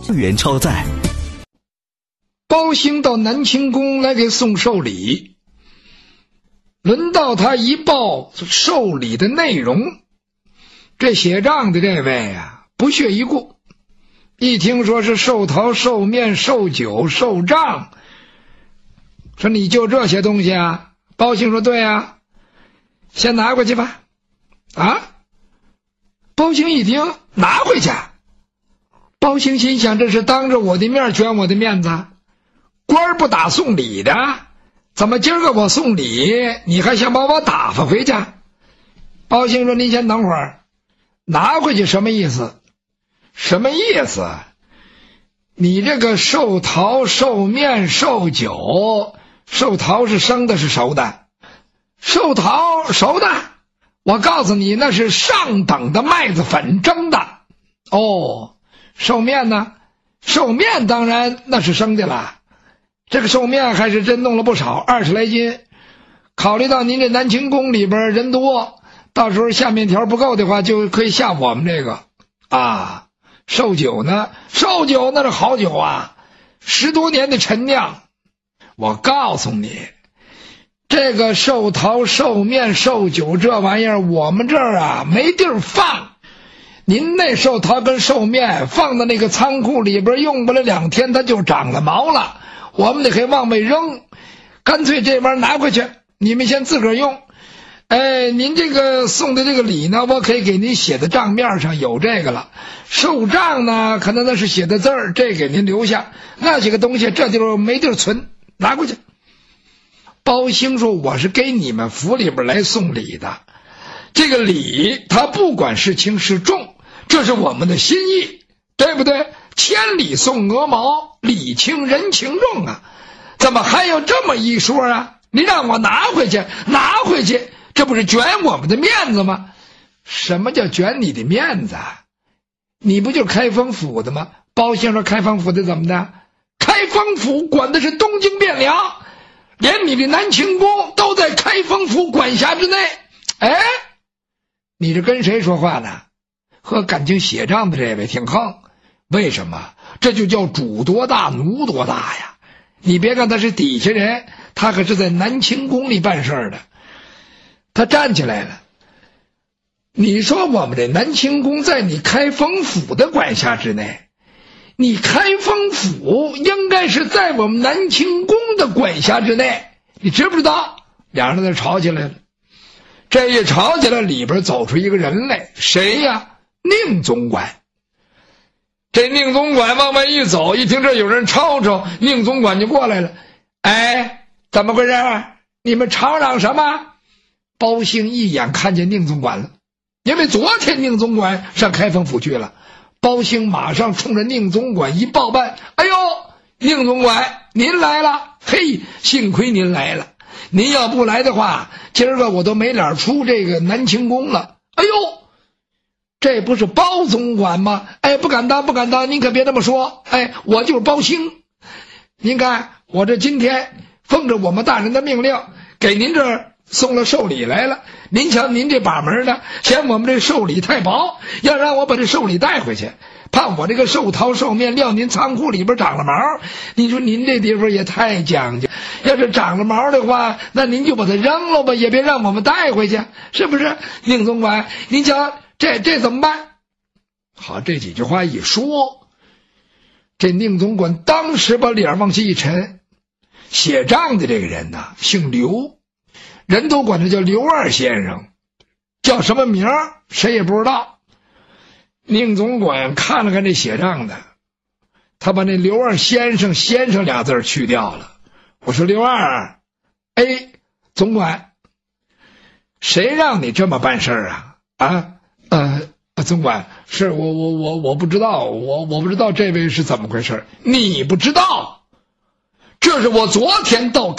元超载。 包兴到南清宫来给送寿礼，轮到他一报寿礼的内容，这写账的这位啊不屑一顾，一听说是寿桃、寿面、寿酒、寿帐，说你就这些东西啊？包兴说对啊，先拿回去吧。啊？包兴一听拿回去，包兴心想这是当着我的面卷我的面子，官不打送礼的，怎么今儿个我送礼你还想把我打发回去？包兴说您先等会儿，拿回去什么意思？什么意思？你这个寿桃、寿面、寿酒，寿桃是生的是熟的？寿桃熟的，我告诉你那是上等的麦子粉蒸的。哦，寿面呢？寿面当然那是生的了，这个寿面还是真弄了不少，20来斤。考虑到您这南清宫里边人多，到时候下面条不够的话就可以下我们这个啊。寿酒呢？寿酒那是好酒啊，10多年的陈酿。我告诉你，这个寿桃、寿面、寿酒这玩意儿我们这儿啊没地儿放，您那寿桃跟寿面放到那个仓库里边用不了2天它就长了毛了，我们得给往外扔，干脆这玩意儿拿回去你们先自个儿用。您这个送的这个礼呢，我可以给您写的账面上有这个了，寿账呢可能那是写的字儿，这给您留下，那些个东西这地方没地儿存，拿过去。包兴说我是给你们府里边来送礼的，这个礼它不管是轻是重，这是我们的心意，对不对？千里送鹅毛，礼轻人情重啊，怎么还有这么一说啊？你让我拿回去，拿回去，这不是卷我们的面子吗？什么叫卷你的面子？你不就是开封府的吗？包兴说开封府的怎么的？开封府管的是东京汴梁，连你的南清宫都在开封府管辖之内。你这跟谁说话呢？和感情写账的这位挺横。为什么？这就叫主多大奴多大呀！你别看他是底下人，他可是在南清宫里办事的。他站起来了，你说我们这南清宫在你开封府的管辖之内，你开封府应该是在我们南清宫的管辖之内，你知不知道？两人在吵起来了。这一吵起来，里边走出一个人来，谁呀？宁总管。这宁总管往外一走，一听这有人吵吵，宁总管就过来了。怎么回事？你们吵嚷什么？包兴一眼看见宁总管了，因为昨天宁总管上开封府去了。包兴马上冲着宁总管一报办，哎呦，宁总管您来了，嘿，幸亏您来了，您要不来的话，今儿个我都没脸出这个南清宫了。哎呦，这不是包总管吗？不敢当不敢当，您可别这么说，我就是包兴。您看我这今天奉着我们大人的命令给您这儿送了寿礼来了，您瞧您这把门呢，嫌我们这寿礼太薄，要让我把这寿礼带回去，怕我这个寿桃寿面撂您仓库里边长了毛。你说您这地方也太讲究，要是长了毛的话，那您就把它扔了吧，也别让我们带回去，是不是？宁总管您瞧这怎么办？好，这几句话一说，这宁总管当时把脸往下一沉。写账的这个人呢，姓刘，人都管他叫刘二先生，叫什么名儿谁也不知道。宁总管看了看这写账的，他把那刘二先生俩字去掉了。我说刘二，总管，谁让你这么办事啊？总管，是我不知道，我不知道这位是怎么回事。你不知道？这是我昨天到